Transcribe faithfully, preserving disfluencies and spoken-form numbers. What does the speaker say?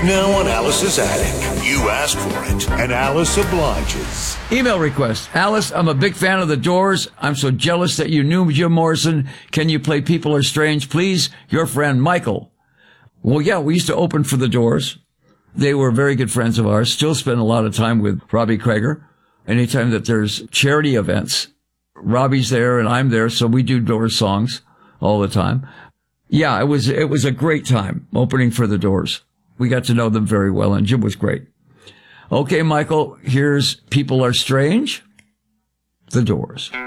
now on Alice's Attic. You asked for it, and Alice obliges. Email request. Alice, I'm a big fan of The Doors. I'm so jealous that you knew Jim Morrison. Can you play People Are Strange? Please, your friend Michael. Well, yeah, we used to open for The Doors. They were very good friends of ours. Still spend a lot of time with Robbie Krieger. Anytime that there's charity events, Robbie's there and I'm there, so we do Doors songs all the time. Yeah, it was, it was a great time opening for The Doors. We got to know them very well, and Jim was great. Okay, Michael, here's People Are Strange, The Doors.